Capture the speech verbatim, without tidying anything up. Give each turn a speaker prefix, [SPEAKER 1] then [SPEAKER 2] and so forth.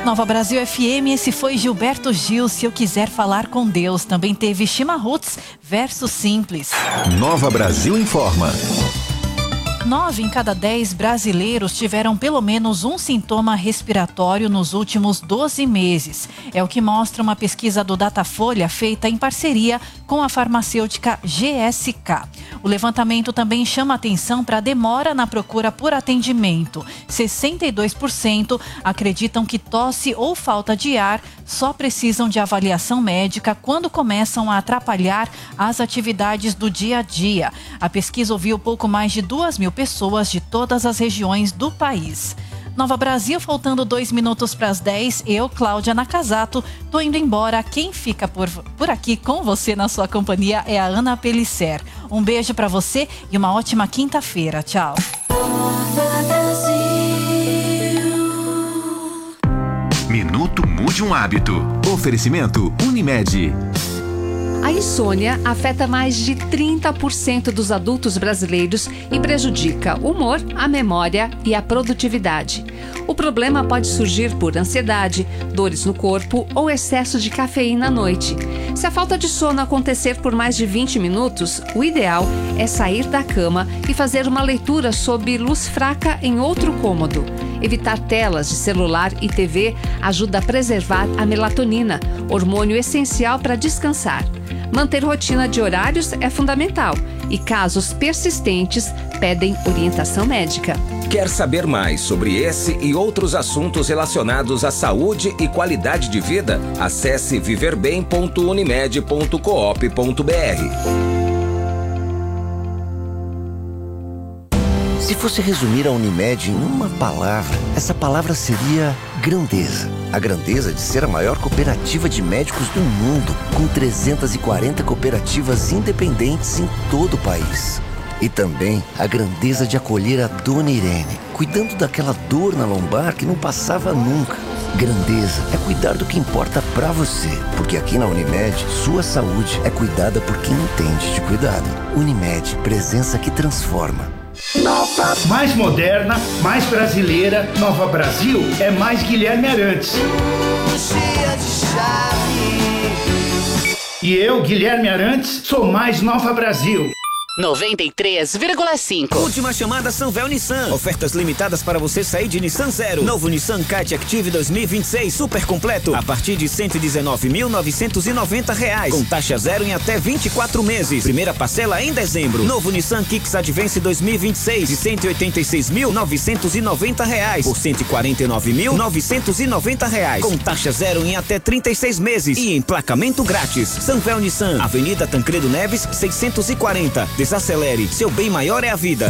[SPEAKER 1] Nova Brasil F M, esse foi Gilberto Gil, Se Eu Quiser Falar com Deus. Também teve Chimarruts, Verso Simples.
[SPEAKER 2] Nova Brasil informa.
[SPEAKER 1] Nove em cada dez brasileiros tiveram pelo menos um sintoma respiratório nos últimos doze meses. É o que mostra uma pesquisa do Datafolha feita em parceria com a farmacêutica G S K. O levantamento também chama atenção para a demora na procura por atendimento. sessenta e dois por cento acreditam que tosse ou falta de ar só precisam de avaliação médica quando começam a atrapalhar as atividades do dia a dia. A pesquisa ouviu pouco mais de duas mil pessoas de todas as regiões do país. Nova Brasil, faltando dois minutos para as dez, eu, Cláudia Nakazato, tô indo embora. Quem fica por, por aqui com você na sua companhia é a Ana Pellicer. Um beijo para você e uma ótima quinta-feira. Tchau.
[SPEAKER 2] Minuto Mude um Hábito. Oferecimento Unimed.
[SPEAKER 3] A insônia afeta mais de trinta por cento dos adultos brasileiros e prejudica o humor, a memória e a produtividade. O problema pode surgir por ansiedade, dores no corpo ou excesso de cafeína à noite. Se a falta de sono acontecer por mais de vinte minutos, o ideal é sair da cama e fazer uma leitura sob luz fraca em outro cômodo. Evitar telas de celular e T V ajuda a preservar a melatonina, hormônio essencial para descansar. Manter rotina de horários é fundamental e casos persistentes pedem orientação médica.
[SPEAKER 4] Quer saber mais sobre esse e outros assuntos relacionados à saúde e qualidade de vida? Acesse viver bem ponto unimed ponto coop ponto br.
[SPEAKER 5] Se fosse resumir a Unimed em uma palavra, essa palavra seria grandeza. A grandeza de ser a maior cooperativa de médicos do mundo, com trezentas e quarenta cooperativas independentes em todo o país. E também a grandeza de acolher a Dona Irene, cuidando daquela dor na lombar que não passava nunca. Grandeza é cuidar do que importa pra você, porque aqui na Unimed, sua saúde é cuidada por quem entende de cuidado. Unimed, presença que transforma.
[SPEAKER 6] Nova. Mais moderna, mais brasileira, Nova Brasil é mais Guilherme Arantes.
[SPEAKER 7] Cheia de chave.
[SPEAKER 6] E eu, Guilherme Arantes, sou mais Nova Brasil.
[SPEAKER 8] noventa e três vírgula cinco.
[SPEAKER 9] Última chamada Sanvel Nissan. Ofertas limitadas para você sair de Nissan Zero. Novo Nissan Kite Active dois mil e vinte e seis super completo a partir de cento e dezenove mil novecentos e noventa reais, com taxa zero em até vinte e quatro meses. Primeira parcela em dezembro. Novo Nissan Kicks Advance dois mil e vinte e seis de cento e oitenta e seis mil novecentos e noventa reais por cento e quarenta e nove mil novecentos e noventa reais, com taxa zero em até trinta e seis meses e emplacamento grátis. Sanvel Nissan, Avenida Tancredo Neves seiscentos e quarenta. Desacelere, seu bem maior é a vida.